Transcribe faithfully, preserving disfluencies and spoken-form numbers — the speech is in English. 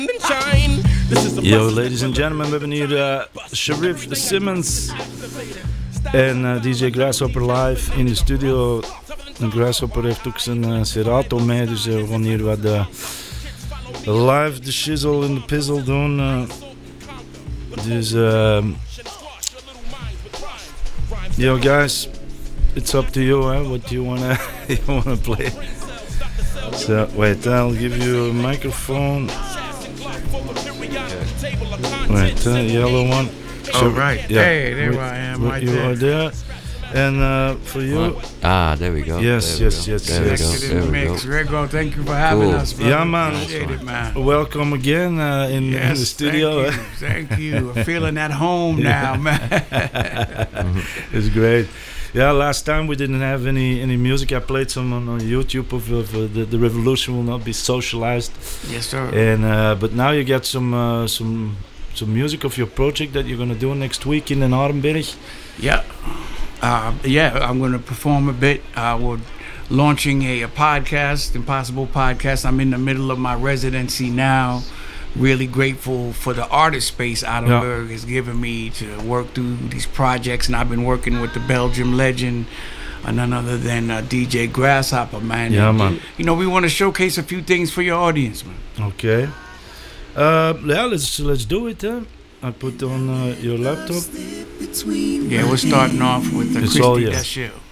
Yo, ladies and gentlemen, we hebben hier uh, Sharif Simmons en uh, D J Grasshopper live in de studio. En Grasshopper heeft ook zijn uh, Serato mee, dus uh, we gaan hier wat uh, live de shizzle en de pizzle doen. Uh, dus, uh, yo guys, it's up to you, huh? What do you wanna you wanna play? So wait, I'll give you a microphone. Right, uh, yellow one. So, oh, right. Yeah. Hey, there we, I am, right you there. are there. And uh, for you... What? Ah, there we go. Yes, there yes, go. yes, there yes. We go. There we mix. go. Rego, thank you for having cool. us, brother. Yeah, man. Appreciate it, man. Welcome again uh, in, yes, in the studio. Thank you. Thank you. I'm feeling at home now, man. It's great. Yeah, last time we didn't have any, any music. I played some on, on YouTube of, of uh, the, the revolution will not be socialized. Yes, sir. And uh, but now you get some uh, some some music of your project that you're gonna do next week in Den Arenberg. Yeah, uh, yeah. I'm gonna perform a bit. Uh, we're launching a, a podcast, Impossible Podcast. I'm in the middle of my residency now. Really grateful for the artist space Arenberg yeah. has given me to work through these projects, and I've been working with the Belgium legend, and none other than uh, D J Grasshopper, man. Yeah, and, man. You know, we want to showcase a few things for your audience, man. Okay. Uh, yeah, let's let's do it. Huh? I put on uh, your laptop. Yeah, we're starting off with the It's Christy all, yeah. Deschelle.